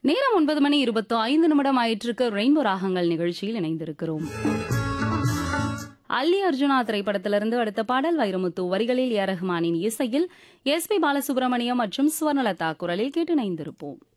நேரம் 9:25 ஆயிட்டிருக்கு. ரெயின்போ ராகங்கள் நிகழ்ச்சியில் இணைந்திருக்கிறோம். அல்லி அர்ஜுனா திரைப்படத்திலிருந்து அடுத்த பாடல் வைரமுத்து வரிகளில் ஏ ரஹ்மானின் இசையில் எஸ் பி பாலசுப்ரமணியம் மற்றும் சுவர்ணலதா குரலில் கேட்டு இணைந்திருப்போம்.